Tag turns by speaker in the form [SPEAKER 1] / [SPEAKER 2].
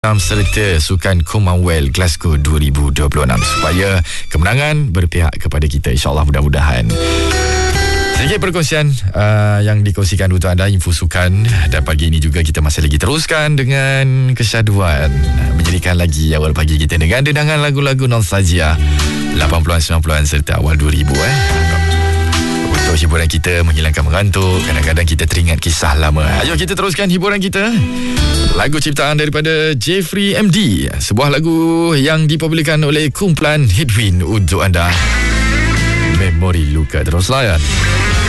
[SPEAKER 1] serta Sukan Commonwealth Glasgow 2026 supaya kemenangan berpihak kepada kita, insyaAllah, mudah-mudahan. Sedikit perkongsian yang dikongsikan untuk anda, info sukan, dan pagi ini juga kita masih lagi teruskan dengan kesyaduan menjadikan lagi awal pagi kita dengan dendangan lagu-lagu nostalgia 80-an, 90-an serta awal 2000 untuk hiburan kita, menghilangkan mengantuk. Kadang-kadang kita teringat kisah lama. Ayo kita teruskan hiburan kita. Lagu ciptaan daripada Jeffrey MD, sebuah lagu yang dipublikkan oleh kumpulan Headwind untuk anda. Memori Luka. Terus layan.